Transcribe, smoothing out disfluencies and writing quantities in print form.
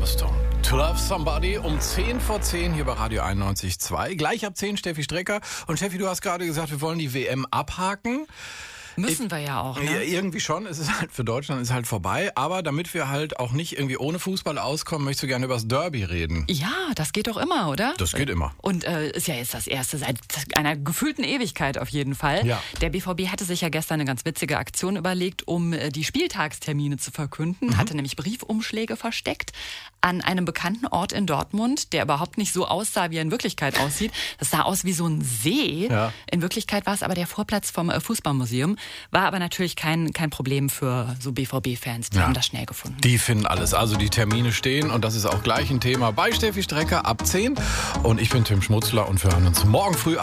Hammerstone. To Love Somebody um 10 vor 10 hier bei Radio 91.2. Gleich ab 10 Steffi Strecker. Und Steffi, du hast gerade gesagt, wir wollen die WM abhaken. Müssen wir ja auch, ne? Ja, irgendwie schon. Es ist halt für Deutschland ist halt vorbei. Aber damit wir halt auch nicht irgendwie ohne Fußball auskommen, möchtest du gerne über das Derby reden. Ja, das geht doch immer, oder? Das geht immer. Und ist ja jetzt das erste seit einer gefühlten Ewigkeit auf jeden Fall. Ja. Der BVB hatte sich ja gestern eine ganz witzige Aktion überlegt, um die Spieltagstermine zu verkünden. Hatte nämlich Briefumschläge versteckt an einem bekannten Ort in Dortmund, der überhaupt nicht so aussah, wie er in Wirklichkeit aussieht. Das sah aus wie so ein See. Ja. In Wirklichkeit war es aber der Vorplatz vom Fußballmuseum. War aber natürlich kein Problem für so BVB-Fans. Die haben das schnell gefunden. Die finden alles. Also die Termine stehen und das ist auch gleich ein Thema bei Steffi Strecker ab 10. Und ich bin Tim Schmutzler und wir hören uns morgen früh